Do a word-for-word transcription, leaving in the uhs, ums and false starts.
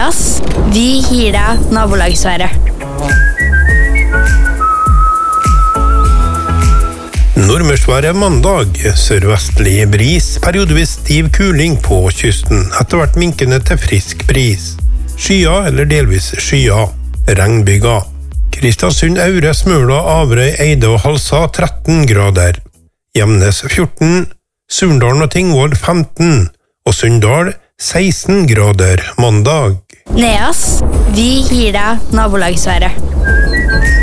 Neas, vi gir deg nabolagsværet. Nordmørsværet mandag, sørvestlig bris, periodevis stiv kuling på kysten, etter hvert minkende til frisk bris. Skya eller delvis skya, regnbyga. Kristiansund, Aure, Smøla, Averøy, Eide og Halsa tretten grader. Gjemnes fjorten, Surndalen og Tingvoll femten, og Sunndal seksten grader mandag. Neas, vi gir deg nabolagsværet.